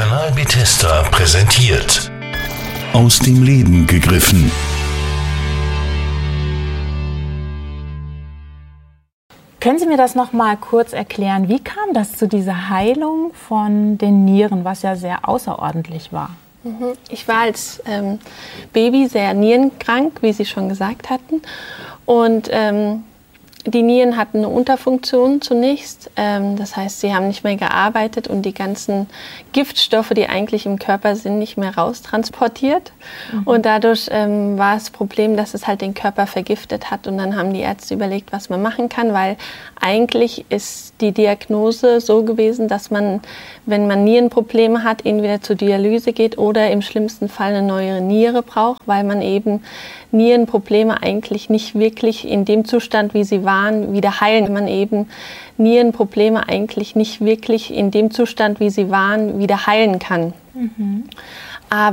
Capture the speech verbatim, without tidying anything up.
Kanal Bethesda präsentiert. Aus dem Leben gegriffen. Können Sie mir das noch mal kurz erklären? Wie kam das zu dieser Heilung von den Nieren, was ja sehr außerordentlich war? Ich war als ähm, Baby sehr nierenkrank, wie Sie schon gesagt hatten. Und ähm, die Nieren hatten eine Unterfunktion zunächst. Ähm, das heißt, sie haben nicht mehr gearbeitet und die ganzen Giftstoffe, die eigentlich im Körper sind, nicht mehr raustransportiert. Mhm. Und dadurch ähm, war das Problem, dass es halt den Körper vergiftet hat. Und dann haben die Ärzte überlegt, was man machen kann, weil eigentlich ist die Diagnose so gewesen, dass man, wenn man Nierenprobleme hat, entweder zur Dialyse geht oder im schlimmsten Fall eine neue Niere braucht, weil man eben Nierenprobleme eigentlich nicht wirklich in dem Zustand, wie sie waren, wieder heilen. Man eben Nierenprobleme eigentlich nicht wirklich in dem Zustand, wie sie waren, wieder heilen kann. Mhm.